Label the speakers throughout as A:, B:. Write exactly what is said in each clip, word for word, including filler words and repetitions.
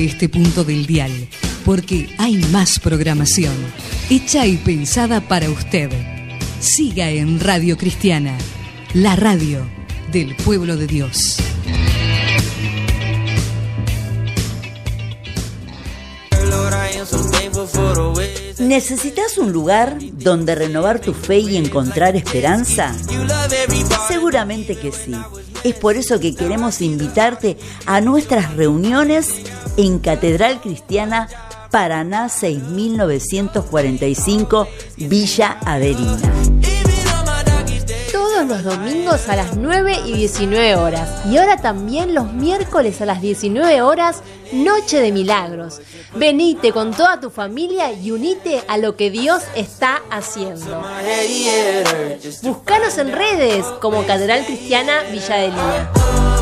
A: Este punto del dial, porque hay más programación, hecha y pensada para usted. Siga en Radio Cristiana, la radio del pueblo de Dios.
B: ¿Necesitas un lugar donde renovar tu fe y encontrar esperanza? Seguramente que sí. Es por eso que queremos invitarte a nuestras reuniones en Catedral Cristiana Paraná seis mil novecientos cuarenta y cinco, Villa Adelina.
C: Todos los domingos a las nueve y diecinueve horas. Y ahora también los miércoles a las diecinueve horas, Noche de Milagros. Venite con toda tu familia y unite a lo que Dios está haciendo. Búscanos en redes como Catedral Cristiana Villa Adelina.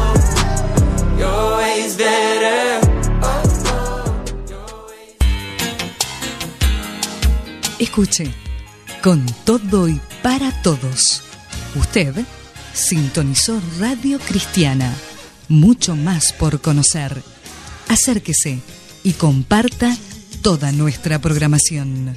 A: Escuche, con todo y para todos. Usted sintonizó Radio Cristiana. Mucho más por conocer. Acérquese y comparta toda nuestra programación.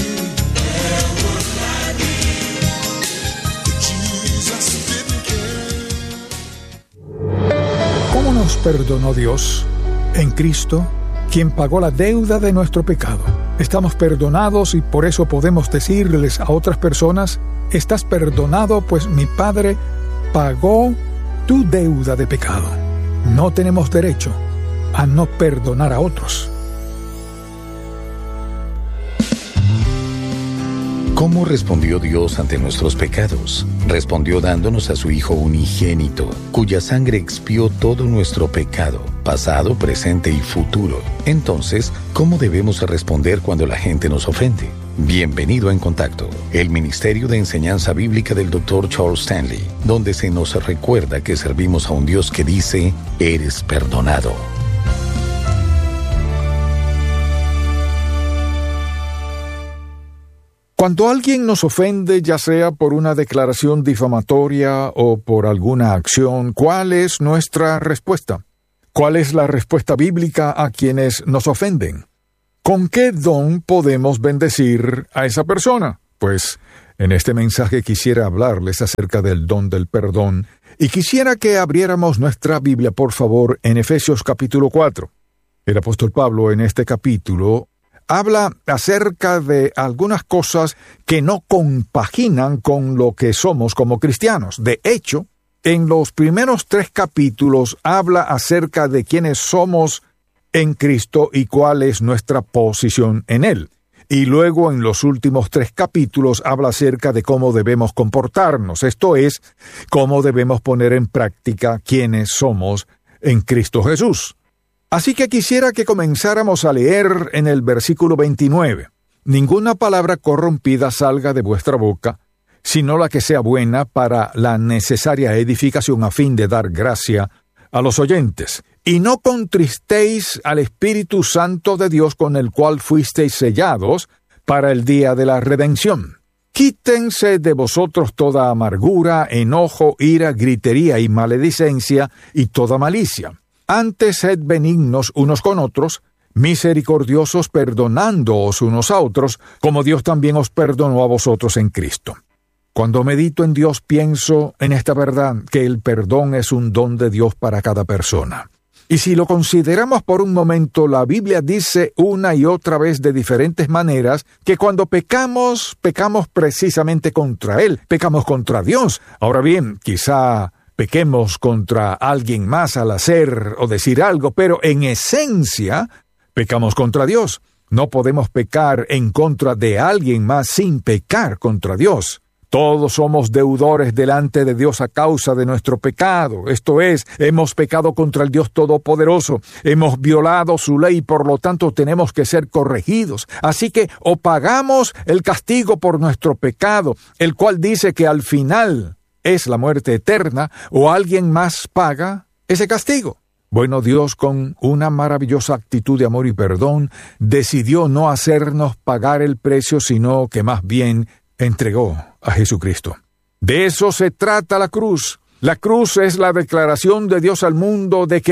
D: ¿Cómo nos perdonó Dios? En Cristo, quien pagó la deuda de nuestro pecado. Estamos perdonados y por eso podemos decirles a otras personas: estás perdonado, pues mi Padre pagó tu deuda de pecado. No tenemos derecho a no perdonar a otros.
E: ¿Cómo respondió Dios ante nuestros pecados? Respondió dándonos a su Hijo unigénito, cuya sangre expió todo nuestro pecado, pasado, presente y futuro. Entonces, ¿cómo debemos responder cuando la gente nos ofende? Bienvenido a En Contacto, el Ministerio de Enseñanza Bíblica del doctor Charles Stanley, donde se nos recuerda que servimos a un Dios que dice: eres perdonado.
D: Cuando alguien nos ofende, ya sea por una declaración difamatoria o por alguna acción, ¿cuál es nuestra respuesta? ¿Cuál es la respuesta bíblica a quienes nos ofenden? ¿Con qué don podemos bendecir a esa persona? Pues en este mensaje quisiera hablarles acerca del don del perdón y quisiera que abriéramos nuestra Biblia, por favor, en Efesios capítulo cuatro. El apóstol Pablo en este capítulo habla acerca de algunas cosas que no compaginan con lo que somos como cristianos. De hecho, en los primeros tres capítulos habla acerca de quiénes somos en Cristo y cuál es nuestra posición en Él. Y luego en los últimos tres capítulos habla acerca de cómo debemos comportarnos, esto es, cómo debemos poner en práctica quiénes somos en Cristo Jesús. Así que quisiera que comenzáramos a leer en el versículo veintinueve. Ninguna palabra corrompida salga de vuestra boca, sino la que sea buena para la necesaria edificación a fin de dar gracia a los oyentes. Y no contristéis al Espíritu Santo de Dios, con el cual fuisteis sellados para el día de la redención. Quítense de vosotros toda amargura, enojo, ira, gritería y maledicencia y toda malicia. Antes sed benignos unos con otros, misericordiosos, perdonándoos unos a otros, como Dios también os perdonó a vosotros en Cristo. Cuando medito en Dios, pienso en esta verdad, que el perdón es un don de Dios para cada persona. Y si lo consideramos por un momento, la Biblia dice una y otra vez de diferentes maneras que cuando pecamos, pecamos precisamente contra Él, pecamos contra Dios. Ahora bien, quizá pequemos contra alguien más al hacer o decir algo, pero en esencia pecamos contra Dios. No podemos pecar en contra de alguien más sin pecar contra Dios. Todos somos deudores delante de Dios a causa de nuestro pecado. Esto es, hemos pecado contra el Dios Todopoderoso. Hemos violado su ley, por lo tanto tenemos que ser corregidos. Así que o pagamos el castigo por nuestro pecado, el cual dice que al final es la muerte eterna, o alguien más paga ese castigo. Bueno, Dios, con una maravillosa actitud de amor y perdón, decidió no hacernos pagar el precio, sino que más bien entregó a Jesucristo. De eso se trata la cruz. La cruz es la declaración de Dios al mundo de que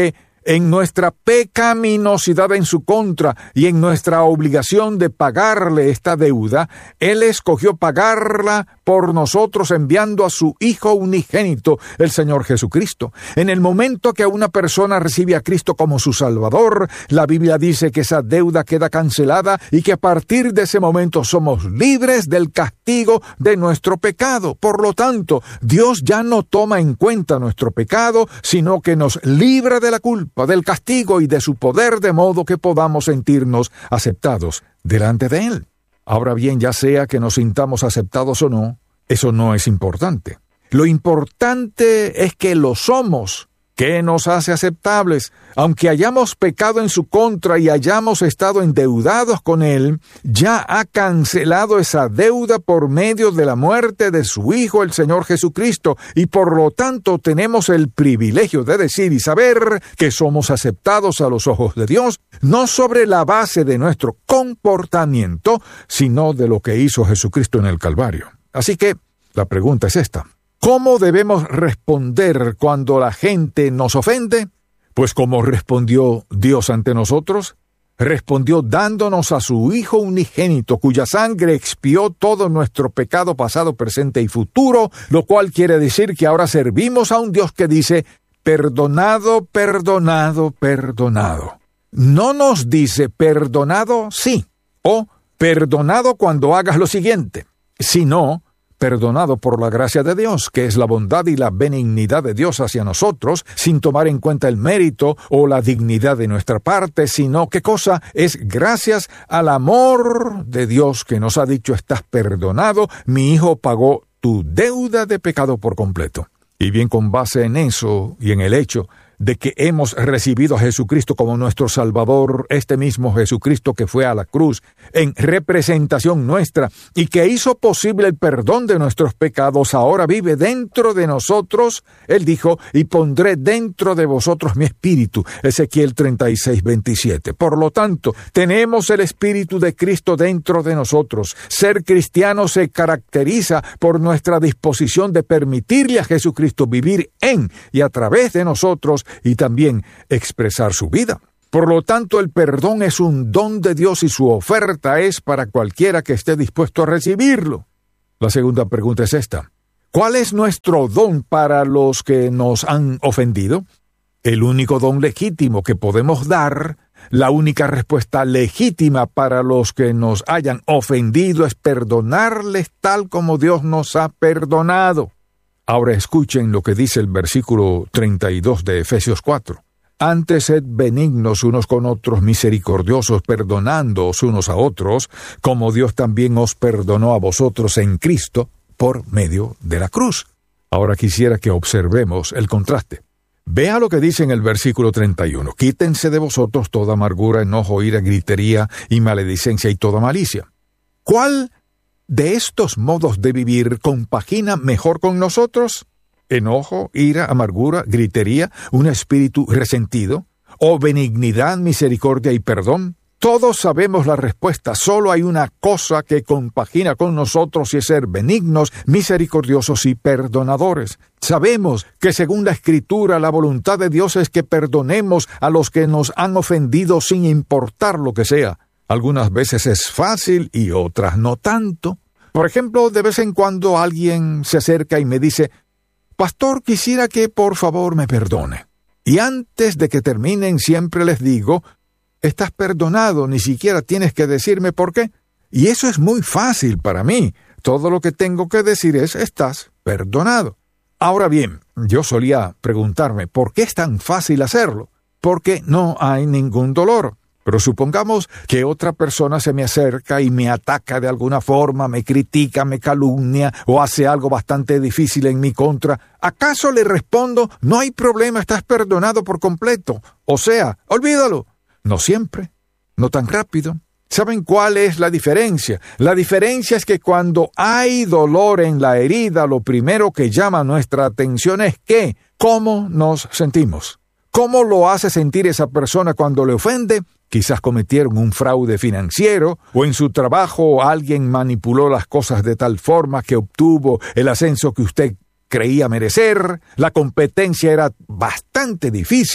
D: en nuestra pecaminosidad en su contra y en nuestra obligación de pagarle esta deuda, Él escogió pagarla por nosotros enviando a su Hijo unigénito, el Señor Jesucristo. En el momento que una persona recibe a Cristo como su Salvador, la Biblia dice que esa deuda queda cancelada y que a partir de ese momento somos libres del castigo de nuestro pecado. Por lo tanto, Dios ya no toma en cuenta nuestro pecado, sino que nos libra de la culpa, del castigo y de su poder, de modo que podamos sentirnos aceptados delante de Él. Ahora bien, ya sea que nos sintamos aceptados o no, eso no es importante. Lo importante es que lo somos, que nos hace aceptables. Aunque hayamos pecado en su contra y hayamos estado endeudados con Él, ya ha cancelado esa deuda por medio de la muerte de su Hijo, el Señor Jesucristo, y por lo tanto tenemos el privilegio de decir y saber que somos aceptados a los ojos de Dios, no sobre la base de nuestro comportamiento, sino de lo que hizo Jesucristo en el Calvario. Así que la pregunta es esta: ¿cómo debemos responder cuando la gente nos ofende? Pues como respondió Dios ante nosotros, respondió dándonos a su Hijo unigénito, cuya sangre expió todo nuestro pecado pasado, presente y futuro, lo cual quiere decir que ahora servimos a un Dios que dice, perdonado, perdonado, perdonado. No nos dice perdonado sí, o perdonado cuando hagas lo siguiente, sino perdonado por la gracia de Dios, que es la bondad y la benignidad de Dios hacia nosotros, sin tomar en cuenta el mérito o la dignidad de nuestra parte, sino ¿qué cosa? Es gracias al amor de Dios que nos ha dicho, estás perdonado, mi Hijo pagó tu deuda de pecado por completo. Y bien, con base en eso y en el hecho de que hemos recibido a Jesucristo como nuestro Salvador, este mismo Jesucristo que fue a la cruz en representación nuestra y que hizo posible el perdón de nuestros pecados, ahora vive dentro de nosotros. Él dijo, y pondré dentro de vosotros mi espíritu, Ezequiel treinta y seis, veintisiete. Por lo tanto, tenemos el espíritu de Cristo dentro de nosotros. Ser cristiano se caracteriza por nuestra disposición de permitirle a Jesucristo vivir en y a través de nosotros y también expresar su vida. Por lo tanto, el perdón es un don de Dios y su oferta es para cualquiera que esté dispuesto a recibirlo. La segunda pregunta es esta: ¿cuál es nuestro don para los que nos han ofendido? El único don legítimo que podemos dar, la única respuesta legítima para los que nos hayan ofendido es perdonarles tal como Dios nos ha perdonado. Ahora escuchen lo que dice el versículo treinta y dos de Efesios cuatro. Antes sed benignos unos con otros, misericordiosos, perdonándoos unos a otros, como Dios también os perdonó a vosotros en Cristo por medio de la cruz. Ahora quisiera que observemos el contraste. Vea lo que dice en el versículo treinta y uno. Quítense de vosotros toda amargura, enojo, ira, gritería y maledicencia y toda malicia. ¿Cuál de estos modos de vivir compagina mejor con nosotros? ¿Enojo, ira, amargura, gritería, un espíritu resentido? ¿O benignidad, misericordia y perdón? Todos sabemos la respuesta. Solo hay una cosa que compagina con nosotros y es ser benignos, misericordiosos y perdonadores. Sabemos que según la Escritura, la voluntad de Dios es que perdonemos a los que nos han ofendido sin importar lo que sea. Algunas veces es fácil y otras no tanto. Por ejemplo, de vez en cuando alguien se acerca y me dice, «Pastor, quisiera que por favor me perdone». Y antes de que terminen siempre les digo, «Estás perdonado, ni siquiera tienes que decirme por qué». Y eso es muy fácil para mí. Todo lo que tengo que decir es, «Estás perdonado». Ahora bien, yo solía preguntarme, ¿por qué es tan fácil hacerlo? Porque no hay ningún dolor. Pero supongamos que otra persona se me acerca y me ataca de alguna forma, me critica, me calumnia o hace algo bastante difícil en mi contra. ¿Acaso le respondo, no hay problema, estás perdonado por completo? O sea, olvídalo. No siempre, no tan rápido. ¿Saben cuál es la diferencia? La diferencia es que cuando hay dolor en la herida, lo primero que llama nuestra atención es ¿qué? ¿Cómo nos sentimos? ¿Cómo lo hace sentir esa persona cuando le ofende? Quizás cometieron un fraude financiero, o en su trabajo alguien manipuló las cosas de tal forma que obtuvo el ascenso que usted creía merecer, la competencia era bastante difícil,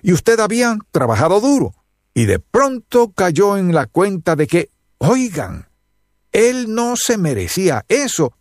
D: y usted había trabajado duro, y de pronto cayó en la cuenta de que, oigan, él no se merecía eso,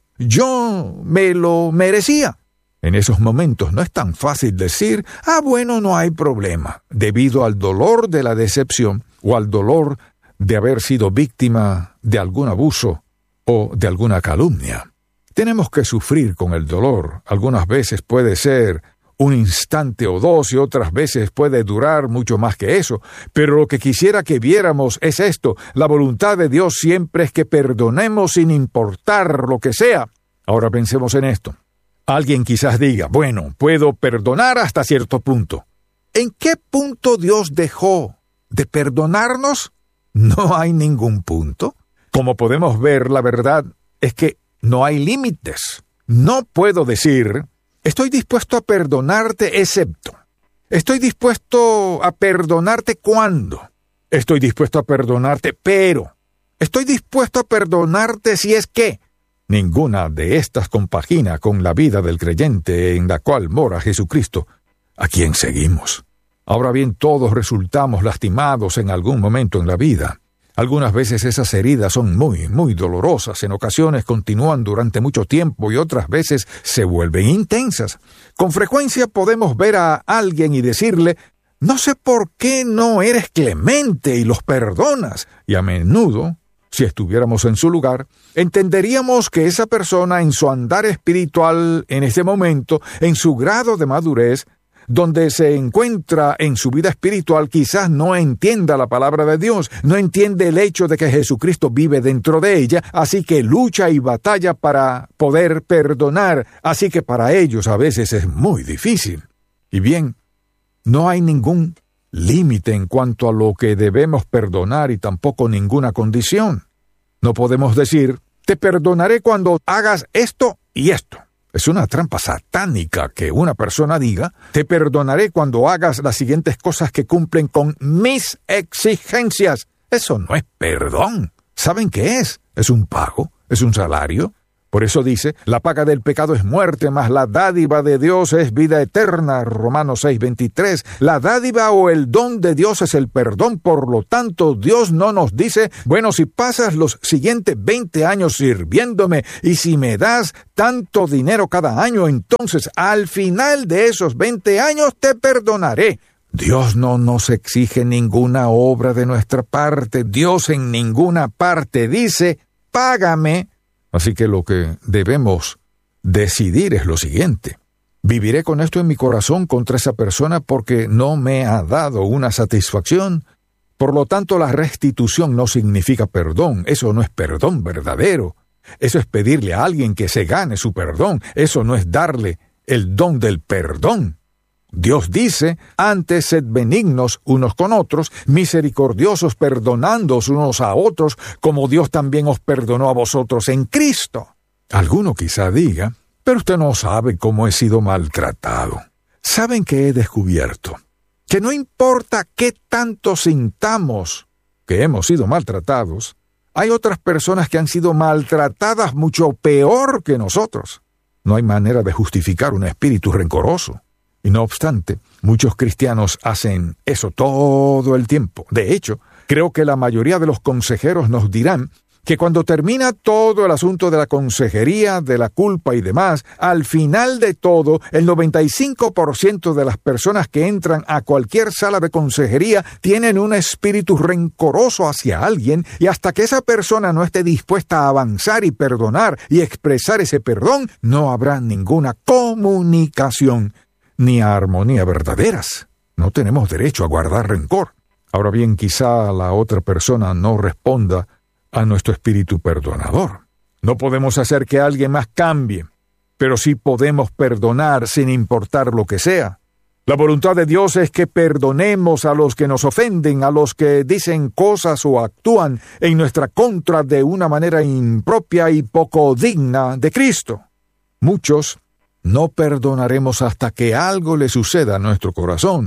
D: yo me lo merecía. En esos momentos no es tan fácil decir, ah, bueno, no hay problema, debido al dolor de la decepción o al dolor de haber sido víctima de algún abuso o de alguna calumnia. Tenemos que sufrir con el dolor. Algunas veces puede ser un instante o dos y otras veces puede durar mucho más que eso. Pero lo que quisiera que viéramos es esto. La voluntad de Dios siempre es que perdonemos sin importar lo que sea. Ahora pensemos en esto. Alguien quizás diga, bueno, puedo perdonar hasta cierto punto. ¿En qué punto Dios dejó de perdonarnos? No hay ningún punto. Como podemos ver, la verdad es que no hay límites. No puedo decir, estoy dispuesto a perdonarte excepto. Estoy dispuesto a perdonarte cuando. Estoy dispuesto a perdonarte pero. Estoy dispuesto a perdonarte si es que. Ninguna de estas compagina con la vida del creyente en la cual mora Jesucristo, a quien seguimos. Ahora bien, todos resultamos lastimados en algún momento en la vida. Algunas veces esas heridas son muy, muy dolorosas, en ocasiones continúan durante mucho tiempo y otras veces se vuelven intensas. Con frecuencia podemos ver a alguien y decirle, no sé por qué no eres clemente y los perdonas, y a menudo, si estuviéramos en su lugar, entenderíamos que esa persona en su andar espiritual en este momento, en su grado de madurez, donde se encuentra en su vida espiritual, quizás no entienda la palabra de Dios, no entiende el hecho de que Jesucristo vive dentro de ella, así que lucha y batalla para poder perdonar, así que para ellos a veces es muy difícil. Y bien, no hay ningún límite en cuanto a lo que debemos perdonar y tampoco ninguna condición. No podemos decir, te perdonaré cuando hagas esto y esto. Es una trampa satánica que una persona diga, te perdonaré cuando hagas las siguientes cosas que cumplen con mis exigencias. Eso no es perdón. ¿Saben qué es? Es un pago, es un salario. Por eso dice, la paga del pecado es muerte, mas la dádiva de Dios es vida eterna, Romanos seis veintitrés. La dádiva o el don de Dios es el perdón, por lo tanto, Dios no nos dice, bueno, si pasas los siguientes veinte años sirviéndome y si me das tanto dinero cada año, entonces al final de esos veinte años te perdonaré. Dios no nos exige ninguna obra de nuestra parte. Dios en ninguna parte dice, págame. Así que lo que debemos decidir es lo siguiente. ¿Viviré con esto en mi corazón contra esa persona porque no me ha dado una satisfacción? Por lo tanto, la restitución no significa perdón. Eso no es perdón verdadero. Eso es pedirle a alguien que se gane su perdón. Eso no es darle el don del perdón. Dios dice, antes sed benignos unos con otros, misericordiosos perdonándoos unos a otros, como Dios también os perdonó a vosotros en Cristo. Alguno quizá diga, pero usted no sabe cómo he sido maltratado. ¿Saben qué he descubierto? Que no importa qué tanto sintamos que hemos sido maltratados, hay otras personas que han sido maltratadas mucho peor que nosotros. No hay manera de justificar un espíritu rencoroso. Y no obstante, muchos cristianos hacen eso todo el tiempo. De hecho, creo que la mayoría de los consejeros nos dirán que cuando termina todo el asunto de la consejería, de la culpa y demás, al final de todo, el noventa y cinco por ciento de las personas que entran a cualquier sala de consejería tienen un espíritu rencoroso hacia alguien, y hasta que esa persona no esté dispuesta a avanzar y perdonar y expresar ese perdón, no habrá ninguna comunicación ni a armonía verdaderas. No tenemos derecho a guardar rencor. Ahora bien, quizá la otra persona no responda a nuestro espíritu perdonador. No podemos hacer que alguien más cambie, pero sí podemos perdonar sin importar lo que sea. La voluntad de Dios es que perdonemos a los que nos ofenden, a los que dicen cosas o actúan en nuestra contra de una manera impropia y poco digna de Cristo. Muchos no perdonaremos hasta que algo le suceda a nuestro corazón,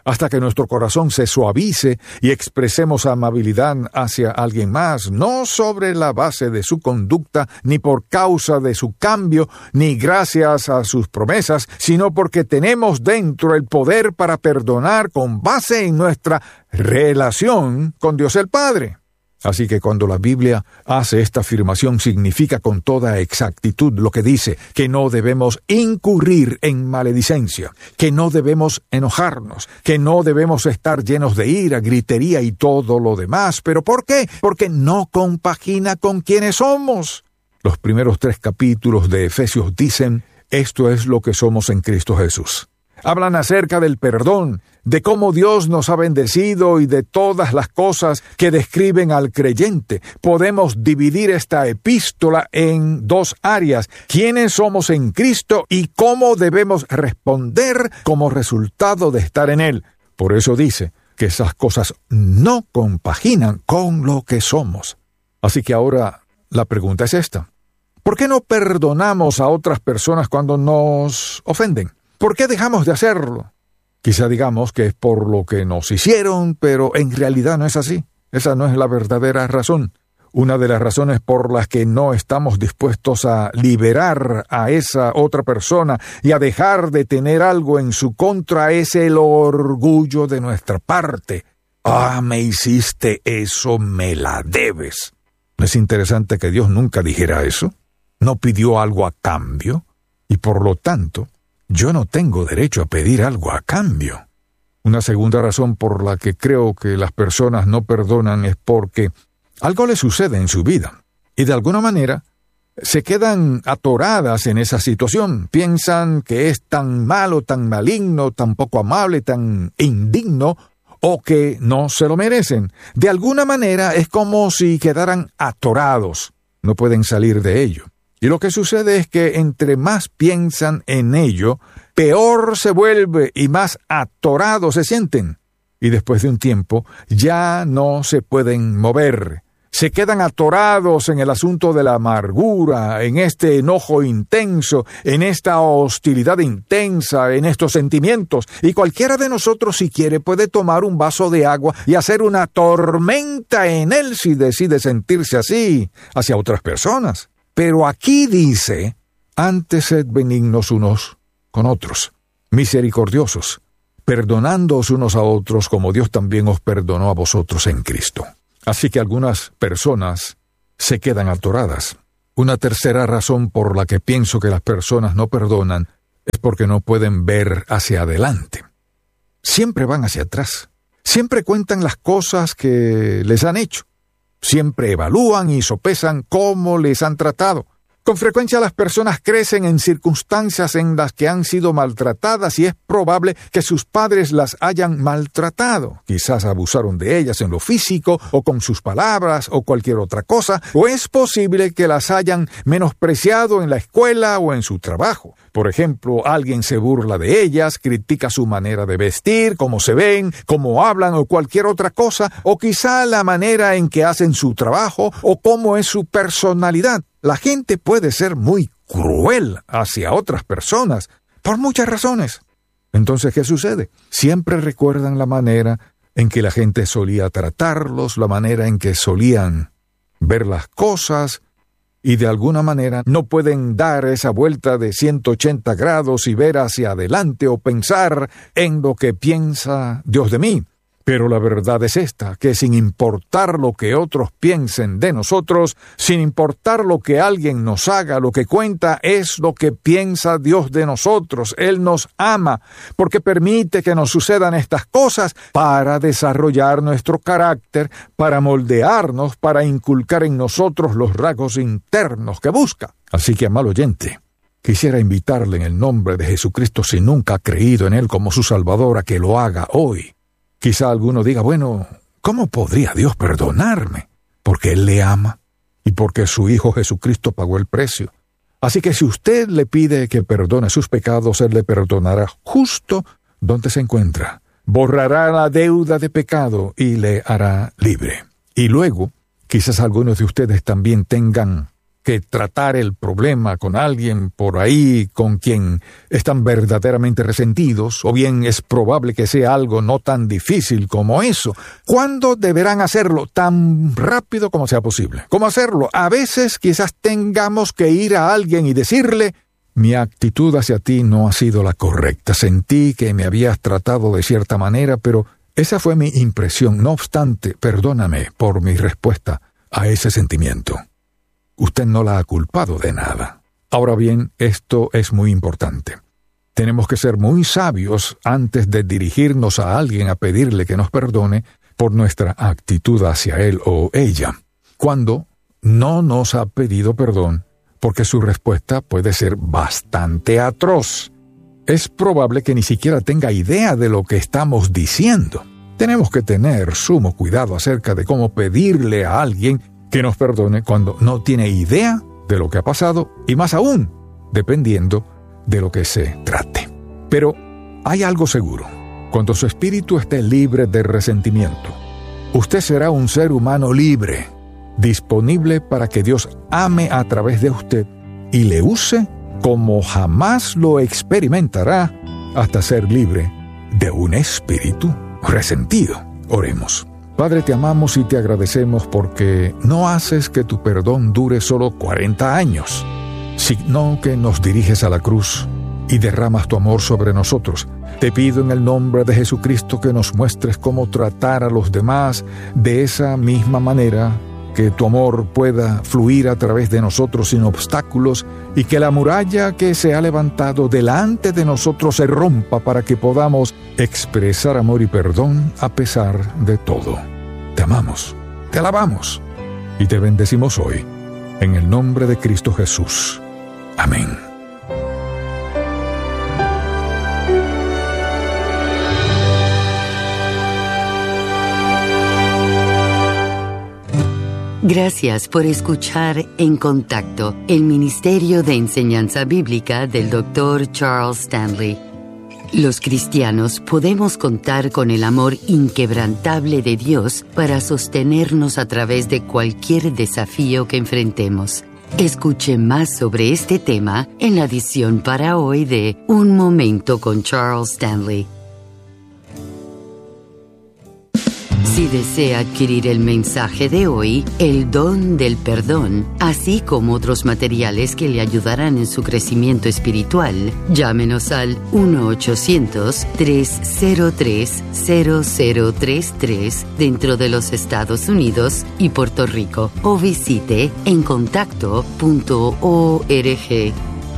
D: hasta que nuestro corazón se suavice y expresemos amabilidad hacia alguien más, no sobre la base de su conducta, ni por causa de su cambio, ni gracias a sus promesas, sino porque tenemos dentro el poder para perdonar con base en nuestra relación con Dios el Padre. Así que cuando la Biblia hace esta afirmación, significa con toda exactitud lo que dice, que no debemos incurrir en maledicencia, que no debemos enojarnos, que no debemos estar llenos de ira, gritería y todo lo demás. ¿Pero por qué? Porque no compagina con quienes somos. Los primeros tres capítulos de Efesios dicen, esto es lo que somos en Cristo Jesús. Hablan acerca del perdón, de cómo Dios nos ha bendecido y de todas las cosas que describen al creyente. Podemos dividir esta epístola en dos áreas: quiénes somos en Cristo y cómo debemos responder como resultado de estar en Él. Por eso dice que esas cosas no compaginan con lo que somos. Así que ahora la pregunta es esta: ¿por qué no perdonamos a otras personas cuando nos ofenden? ¿Por qué dejamos de hacerlo? Quizá digamos que es por lo que nos hicieron, pero en realidad no es así. Esa no es la verdadera razón. Una de las razones por las que no estamos dispuestos a liberar a esa otra persona y a dejar de tener algo en su contra es el orgullo de nuestra parte. Ah, me hiciste eso, me la debes. ¿No es interesante que Dios nunca dijera eso? No pidió algo a cambio y por lo tanto yo no tengo derecho a pedir algo a cambio. Una segunda razón por la que creo que las personas no perdonan es porque algo les sucede en su vida y de alguna manera se quedan atoradas en esa situación. Piensan que es tan malo, tan maligno, tan poco amable, tan indigno o que no se lo merecen. De alguna manera es como si quedaran atorados. No pueden salir de ello. Y lo que sucede es que entre más piensan en ello, peor se vuelve y más atorados se sienten. Y después de un tiempo ya no se pueden mover. Se quedan atorados en el asunto de la amargura, en este enojo intenso, en esta hostilidad intensa, en estos sentimientos. Y cualquiera de nosotros, si quiere, puede tomar un vaso de agua y hacer una tormenta en él si decide sentirse así hacia otras personas. Pero aquí dice, antes sed benignos unos con otros, misericordiosos, perdonándoos unos a otros como Dios también os perdonó a vosotros en Cristo. Así que algunas personas se quedan atoradas. Una tercera razón por la que pienso que las personas no perdonan es porque no pueden ver hacia adelante. Siempre van hacia atrás. Siempre cuentan las cosas que les han hecho. Siempre evalúan y sopesan cómo les han tratado. Con frecuencia las personas crecen en circunstancias en las que han sido maltratadas y es probable que sus padres las hayan maltratado. Quizás abusaron de ellas en lo físico o con sus palabras o cualquier otra cosa, o es posible que las hayan menospreciado en la escuela o en su trabajo. Por ejemplo, alguien se burla de ellas, critica su manera de vestir, cómo se ven, cómo hablan o cualquier otra cosa, o quizá la manera en que hacen su trabajo o cómo es su personalidad. La gente puede ser muy cruel hacia otras personas por muchas razones. Entonces, ¿qué sucede? Siempre recuerdan la manera en que la gente solía tratarlos, la manera en que solían ver las cosas, y de alguna manera no pueden dar esa vuelta de ciento ochenta grados y ver hacia adelante o pensar en lo que piensa Dios de mí. Pero la verdad es esta, que sin importar lo que otros piensen de nosotros, sin importar lo que alguien nos haga, lo que cuenta es lo que piensa Dios de nosotros. Él nos ama, porque permite que nos sucedan estas cosas para desarrollar nuestro carácter, para moldearnos, para inculcar en nosotros los rasgos internos que busca. Así que, amado oyente, quisiera invitarle en el nombre de Jesucristo, si nunca ha creído en Él como su Salvador, a que lo haga hoy. Quizá alguno diga, bueno, ¿cómo podría Dios perdonarme? Porque Él le ama y porque su Hijo Jesucristo pagó el precio. Así que si usted le pide que perdone sus pecados, Él le perdonará justo donde se encuentra. Borrará la deuda de pecado y le hará libre. Y luego, quizás algunos de ustedes también tengan que tratar el problema con alguien por ahí con quien están verdaderamente resentidos, o bien es probable que sea algo no tan difícil como eso. ¿Cuándo deberán hacerlo? Tan rápido como sea posible. ¿Cómo hacerlo? A veces quizás tengamos que ir a alguien y decirle: mi actitud hacia ti no ha sido la correcta. Sentí que me habías tratado de cierta manera, pero esa fue mi impresión. No obstante, perdóname por mi respuesta a ese sentimiento. Usted no la ha culpado de nada. Ahora bien, esto es muy importante. Tenemos que ser muy sabios antes de dirigirnos a alguien a pedirle que nos perdone por nuestra actitud hacia él o ella, cuando no nos ha pedido perdón, porque su respuesta puede ser bastante atroz. Es probable que ni siquiera tenga idea de lo que estamos diciendo. Tenemos que tener sumo cuidado acerca de cómo pedirle a alguien que nos perdone cuando no tiene idea de lo que ha pasado, y más aún, dependiendo de lo que se trate. Pero hay algo seguro: cuando su espíritu esté libre de resentimiento, usted será un ser humano libre, disponible para que Dios ame a través de usted y le use como jamás lo experimentará hasta ser libre de un espíritu resentido. Oremos. Padre, te amamos y te agradecemos porque no haces que tu perdón dure solo cuarenta años, sino que nos diriges a la cruz y derramas tu amor sobre nosotros. Te pido en el nombre de Jesucristo que nos muestres cómo tratar a los demás de esa misma manera, que tu amor pueda fluir a través de nosotros sin obstáculos y que la muralla que se ha levantado delante de nosotros se rompa para que podamos expresar amor y perdón a pesar de todo. Te amamos, te alabamos y te bendecimos hoy, en el nombre de Cristo Jesús. Amén.
F: Gracias por escuchar En Contacto, el Ministerio de Enseñanza Bíblica del doctor Charles Stanley. Los cristianos podemos contar con el amor inquebrantable de Dios para sostenernos a través de cualquier desafío que enfrentemos. Escuche más sobre este tema en la edición para hoy de Un Momento con Charles Stanley. Si desea adquirir el mensaje de hoy, El Don del Perdón, así como otros materiales que le ayudarán en su crecimiento espiritual, llámenos al uno ochocientos, tres cero tres, cero cero tres tres dentro de los Estados Unidos y Puerto Rico, o visite en contacto punto org.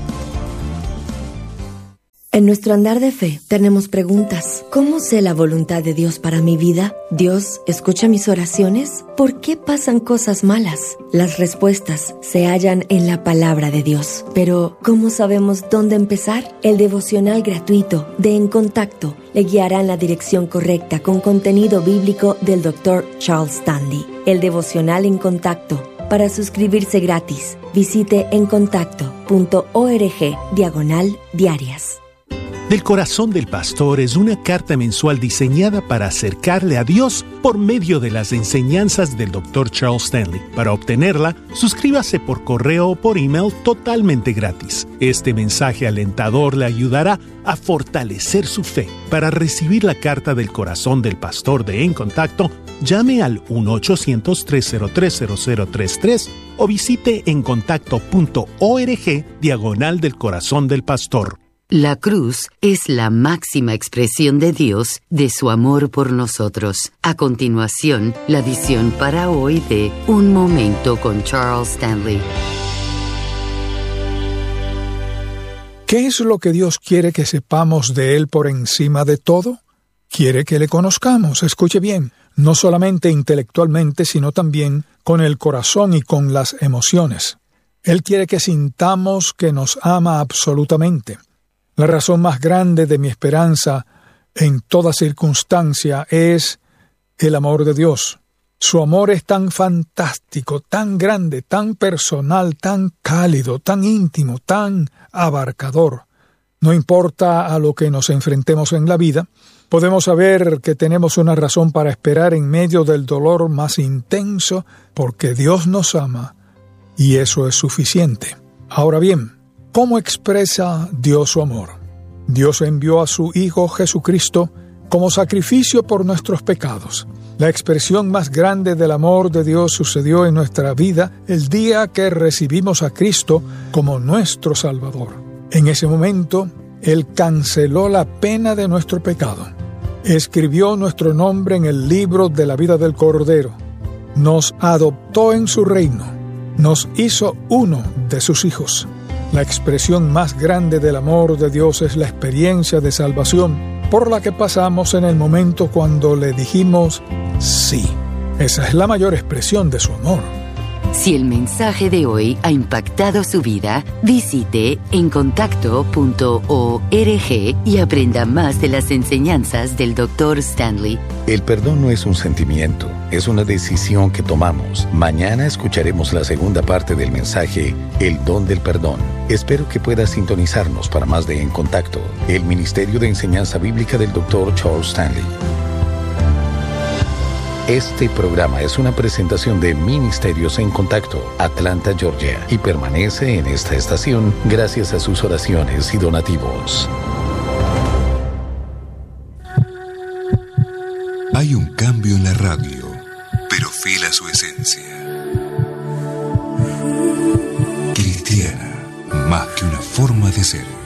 G: En nuestro andar de fe tenemos preguntas. ¿Cómo sé la voluntad de Dios para mi vida? ¿Dios escucha mis oraciones? ¿Por qué pasan cosas malas? Las respuestas se hallan en la palabra de Dios. Pero, ¿cómo sabemos dónde empezar? El devocional gratuito de En Contacto le guiará en la dirección correcta con contenido bíblico del doctor Charles Stanley. El devocional En Contacto. Para suscribirse gratis, visite en contacto punto org diagonal diarias.
H: Del Corazón del Pastor es una carta mensual diseñada para acercarle a Dios por medio de las enseñanzas del doctor Charles Stanley. Para obtenerla, suscríbase por correo o por email totalmente gratis. Este mensaje alentador le ayudará a fortalecer su fe. Para recibir la carta del Corazón del Pastor de En Contacto, llame al uno ochocientos, tres cero tres, cero cero tres tres o visite en contacto punto org diagonal del Corazón del Pastor.
F: La cruz es la máxima expresión de Dios de su amor por nosotros. A continuación, la edición para hoy de Un Momento con Charles Stanley.
D: ¿Qué es lo que Dios quiere que sepamos de Él por encima de todo? Quiere que le conozcamos, escuche bien, no solamente intelectualmente, sino también con el corazón y con las emociones. Él quiere que sintamos que nos ama absolutamente. La razón más grande de mi esperanza en toda circunstancia es el amor de Dios. Su amor es tan fantástico, tan grande, tan personal, tan cálido, tan íntimo, tan abarcador. No importa a lo que nos enfrentemos en la vida, podemos saber que tenemos una razón para esperar en medio del dolor más intenso, porque Dios nos ama y eso es suficiente. Ahora bien, ¿cómo expresa Dios su amor? Dios envió a su Hijo Jesucristo como sacrificio por nuestros pecados. La expresión más grande del amor de Dios sucedió en nuestra vida el día que recibimos a Cristo como nuestro Salvador. En ese momento, Él canceló la pena de nuestro pecado. Escribió nuestro nombre en el libro de la vida del Cordero. Nos adoptó en su reino. Nos hizo uno de sus hijos. La expresión más grande del amor de Dios es la experiencia de salvación por la que pasamos en el momento cuando le dijimos sí. Esa es la mayor expresión de su amor.
F: Si el mensaje de hoy ha impactado su vida, visite encontacto punto org y aprenda más de las enseñanzas del doctor Stanley.
E: El perdón no es un sentimiento, es una decisión que tomamos. Mañana escucharemos la segunda parte del mensaje, El don del perdón. Espero que pueda sintonizarnos para más de En Contacto, el Ministerio de Enseñanza Bíblica del doctor Charles Stanley. Este programa es una presentación de Ministerios en Contacto, Atlanta, Georgia, y permanece en esta estación gracias a sus oraciones y donativos.
I: Hay un cambio en la radio, pero fiel a su esencia. Cristiana, más que una forma de ser.